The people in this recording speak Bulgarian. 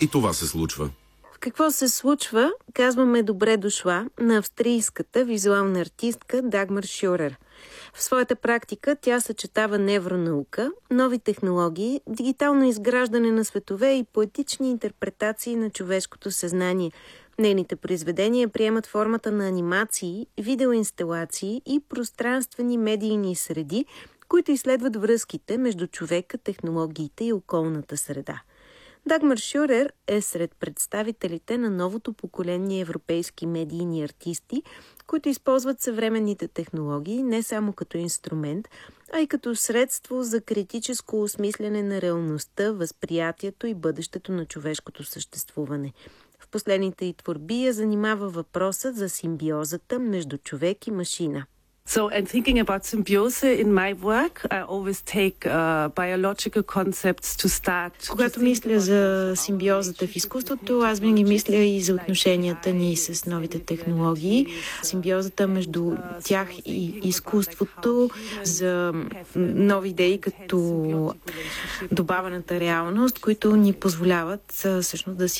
И това се случва. В какво се случва, казваме добре дошла на австрийската визуална артистка Дагмар Шюрер. В своята практика тя съчетава невронаука, нови технологии, дигитално изграждане на светове и поетични интерпретации на човешкото съзнание. Нейните произведения приемат формата на анимации, видеоинсталации и пространствени медийни среди, които изследват връзките между човека, технологиите и околната среда. Дагмар Шюрер е сред представителите на новото поколение европейски медийни артисти, които използват съвременните технологии не само като инструмент, а и като средство за критическо осмисляне на реалността, възприятието и бъдещето на човешкото съществуване. В последните й творби я занимава въпросът за симбиозата между човек и машина. So, and thinking about symbiose in my work, I always take biological concepts to start. Когато мисля за симбиозата в изкуството, аз винаги мисля и за отношенията ни с новите технологии. Симбиозата между тях и изкуството, за нови идеи като добавената реалност, които ни позволяват всъщност да си